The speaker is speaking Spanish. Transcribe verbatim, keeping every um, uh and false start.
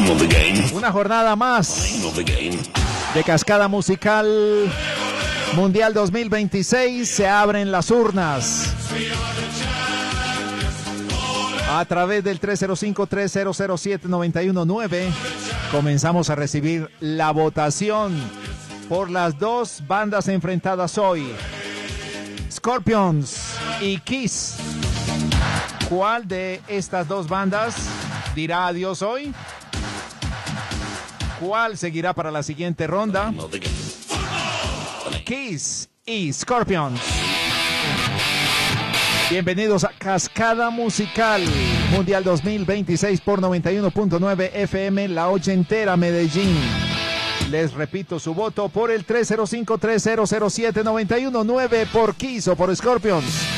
Una jornada más de Cascada Musical Mundial dos mil veintiséis. Se abren las urnas a través del tres cero cinco, tres cero cero siete, nueve uno nueve. Comenzamos a recibir la votación por las dos bandas enfrentadas hoy, Scorpions y Kiss. ¿Cuál de estas dos bandas dirá adiós hoy? ¿Cuál seguirá para la siguiente ronda? Kiss y Scorpions. Bienvenidos a Cascada Musical Mundial dos mil veintiséis por noventa y uno punto nueve F M, La Ochentera, Medellín. Les repito su voto por el tres cero cinco, tres cero cero siete, nueve uno nueve, por Kiss o por Scorpions.